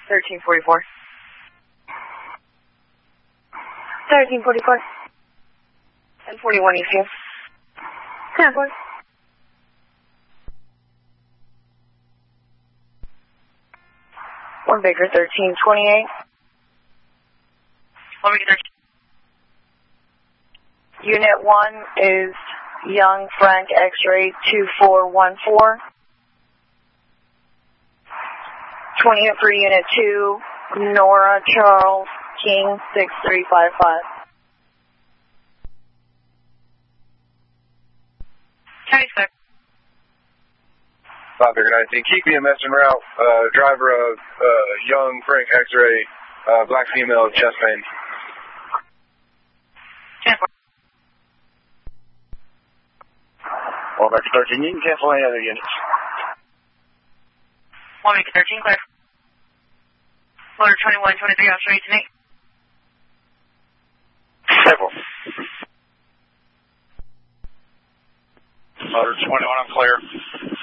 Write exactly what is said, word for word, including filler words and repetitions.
thirteen forty-four. thirteen forty-four. ten forty-one E C U. ten forty. One Baker thirteen twenty-eight. One Baker thirteen. Unit one is Young Frank X-ray two four one four. twenty-eight for Unit two, Nora Charles King six three five five. County sir. five Baker nineteen. Keep E M S en route. Uh, driver of uh, Young Frank X-ray, uh, black female, chest pain. ten four. One Baker thirteen. You can cancel any other units. One Baker thirteen, clear. Motor twenty-one twenty-three, off straight to me. Several. Motor twenty-one, I'm clear.